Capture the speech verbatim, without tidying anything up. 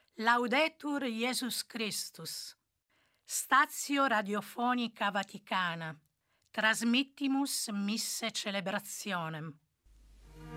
Laudetur Jesus Christus. Statio Radiofonica Vaticana. Transmittimus misse celebrationem.